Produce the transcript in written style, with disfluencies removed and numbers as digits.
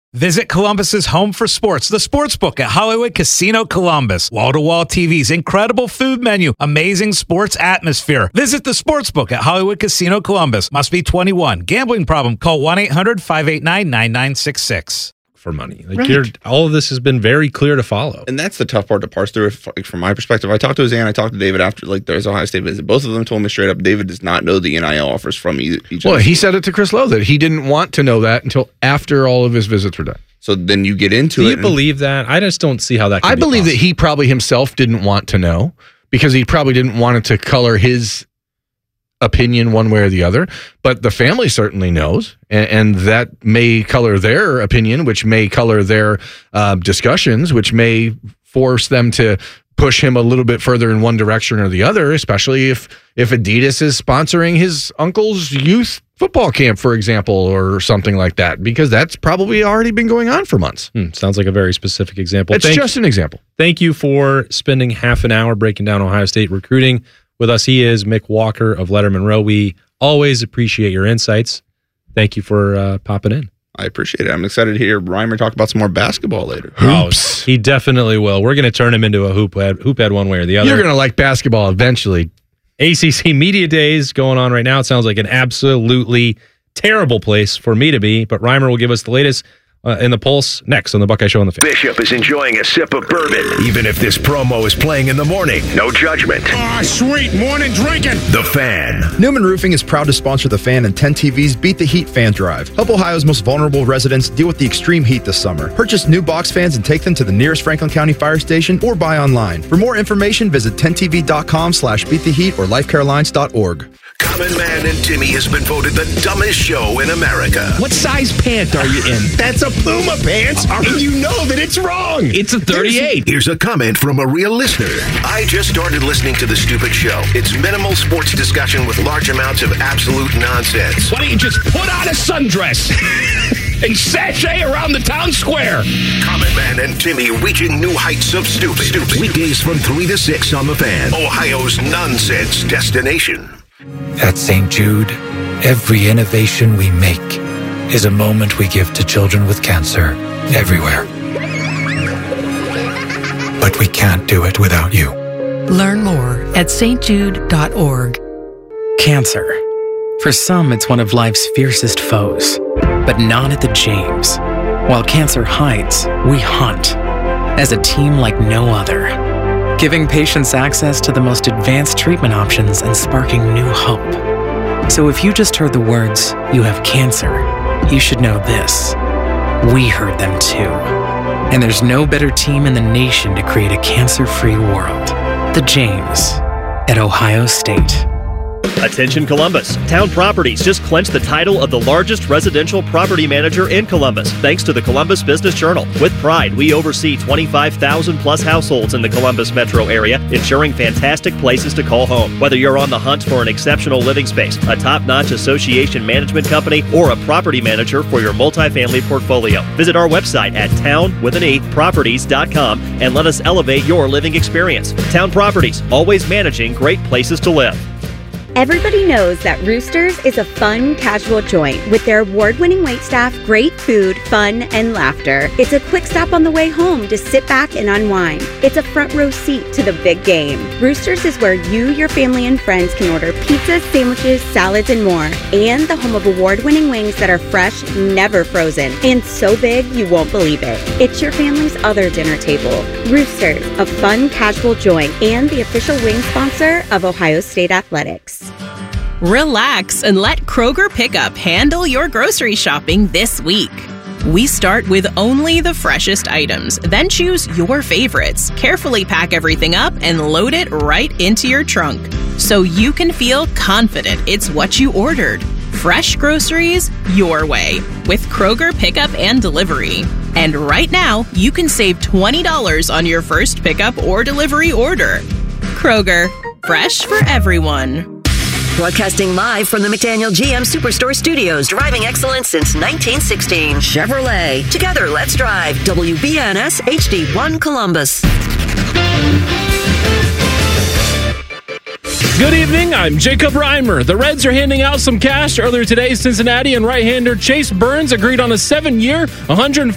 Visit Columbus's home for sports, the Sportsbook at Hollywood Casino Columbus. Wall-to-wall TVs, incredible food menu, amazing sports atmosphere. Visit the Sportsbook at Hollywood Casino Columbus. Must be 21. Gambling problem? Call 1-800-589-9966. For money. All of this has been very clear to follow. And that's the tough part to parse through from my perspective. I talked to his aunt, I talked to David after there's Ohio State visit. Both of them told me straight up David does not know the NIL offers from each Well, he said it to Chris Lowe that he didn't want to know that until after all of his visits were done. So then you get into it. Do you believe that? I just don't see how that can be believe possible. That he probably himself didn't want to know because he probably didn't want it to color his opinion one way or the other, but the family certainly knows, and that may color their opinion, which may color their discussions, which may force them to push him a little bit further in one direction or the other, especially if Adidas is sponsoring his uncle's youth football camp, for example, or something like that, because that's probably already been going on for months. Sounds like a very specific example. It's just an example. Thank you for spending half an hour breaking down Ohio State recruiting. With us, he is Mick Walker of Letterman Row. We always appreciate your insights. Thank you for popping in. I appreciate it. I'm excited to hear Reimer talk about some more basketball later. Hoops. He definitely will. We're going to turn him into a hoop head one way or the other. You're going to like basketball eventually. ACC Media Days going on right now. It sounds like an absolutely terrible place for me to be, but Reimer will give us the latest in the pulse next on the Buckeye Show on the Fan. Bishop is enjoying a sip of bourbon, even if this promo is playing in the morning. No judgment. Sweet morning drinking. The Fan. Newman Roofing is proud to sponsor The Fan and 10 TV's Beat the Heat fan drive. Help Ohio's most vulnerable residents deal with the extreme heat this summer. Purchase new box fans and take them to the nearest Franklin County fire station or buy online. For more information, visit 10tv.com/beattheheat or lifecarelines.org. Common Man and Timmy has been voted the dumbest show in America. What size pant are you in? That's a Puma pants, and you know that it's wrong. It's a 38. Here's a comment from a real listener. I just started listening to the stupid show. It's minimal sports discussion with large amounts of absolute nonsense. Why don't you just put on a sundress and sashay around the town square? Common Man and Timmy reaching new heights of stupid. Weekdays from 3 to 6 on The Fan, Ohio's nonsense destination. At St. Jude, every innovation we make is a moment we give to children with cancer everywhere. But we can't do it without you. Learn more at stjude.org. Cancer. For some, it's one of life's fiercest foes, but not at the James. While cancer hides, we hunt as a team like no other, giving patients access to the most advanced treatment options and sparking new hope. So if you just heard the words, "You have cancer," you should know this. We heard them too. And there's no better team in the nation to create a cancer-free world. The James at Ohio State. Attention Columbus. Town Properties just clinched the title of the largest residential property manager in Columbus, thanks to the Columbus Business Journal. With pride, we oversee 25,000 plus households in the Columbus metro area, ensuring fantastic places to call home. Whether you're on the hunt for an exceptional living space, a top-notch association management company, or a property manager for your multifamily portfolio, visit our website at town-properties.com and let us elevate your living experience. Town Properties, always managing great places to live. Everybody knows that Roosters is a fun, casual joint with their award-winning waitstaff, great food, fun, and laughter. It's a quick stop on the way home to sit back and unwind. It's a front row seat to the big game. Roosters is where you, your family, and friends can order pizzas, sandwiches, salads, and more. And the home of award-winning wings that are fresh, never frozen, and so big you won't believe it. It's your family's other dinner table. Roosters, a fun, casual joint, and the official wing sponsor of Ohio State Athletics. Relax and let Kroger Pickup handle your grocery shopping this week. We start with only the freshest items, then choose your favorites, carefully pack everything up, and load it right into your trunk so you can feel confident it's what you ordered. Fresh groceries your way with Kroger Pickup and Delivery. And right now, you can save $20 on your first pickup or delivery order. Kroger, fresh for everyone. Broadcasting live from the McDaniel GM Superstore Studios, driving excellence since 1916. Chevrolet. Together, let's drive. WBNS HD1 Columbus. Good evening, I'm Jacob Reimer. The Reds are handing out some cash. Earlier today, Cincinnati and right-hander Chase Burns agreed on a 7-year, $150